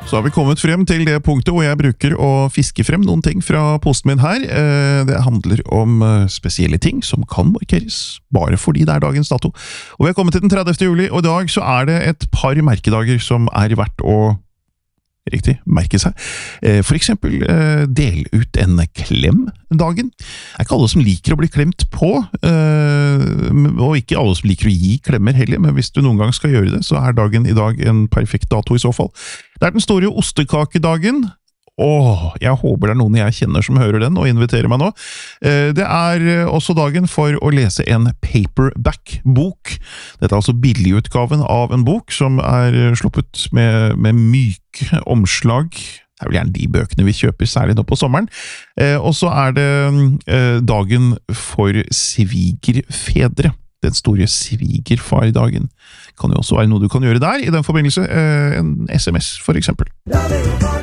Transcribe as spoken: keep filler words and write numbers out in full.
Så har vi kommet frem til det punktet hvor jeg bruker å fiske frem noen ting fra posten min her. Det handler om spesielle ting som kan markeres, bare fordi det er dagens dato. Og vi har kommet til den tredivte juli, og i dag så er det et par merkedager som er verdt å riktig, merke seg. For eksempel, del ut en klem-dagen. Det er ikke alle som liker å bli klemt på, og ikke alle som liker å gi klemmer heller, men hvis du noen gang skal gjøre det, så er dagen i dag en perfekt dato i så fall. Det er den store ostekakedagen. Åh, jeg håper det er noen jeg kjenner som hører den og inviterer meg nå. Det er også dagen for å lese en paperback-bok. Dette er altså billigutgaven av en bok som er sluppet med, med myke omslag. Det er vel gjerne de bøkene vi kjøper, særlig nå på sommeren. Og så er det dagen for svigerfedre. Den store svigerfar-dagen. Kan jo også være noe du kan gjøre der, i den forbindelse en S M S for eksempel.